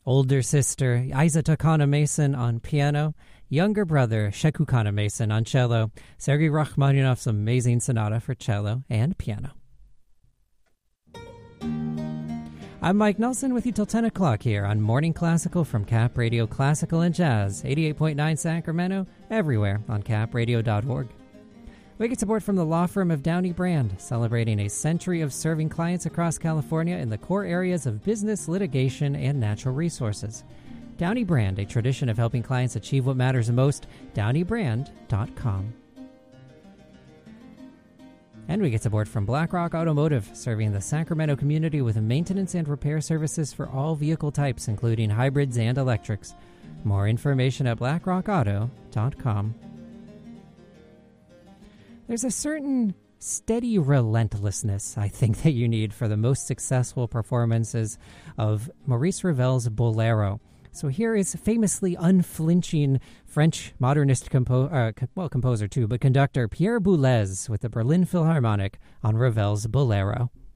Older sister Isa Takana Mason on piano. Younger brother Sheku Kana Mason on cello. Sergei Rachmaninoff's amazing sonata for cello and piano. I'm Mike Nelson with you till 10 o'clock here on Morning Classical from Cap Radio Classical and Jazz, 88.9 Sacramento, everywhere on capradio.org. We get support from the law firm of Downey Brand, celebrating a century of serving clients across California in the core areas of business, litigation, and natural resources. Downey Brand, a tradition of helping clients achieve what matters most, downeybrand.com. And we get support from BlackRock Automotive, serving the Sacramento community with maintenance and repair services for all vehicle types, including hybrids and electrics. More information at blackrockauto.com. There's a certain steady relentlessness, I think, that you need for the most successful performances of Maurice Ravel's Bolero. So here is famously unflinching French modernist composer too, but conductor Pierre Boulez with the Berlin Philharmonic on Ravel's Bolero.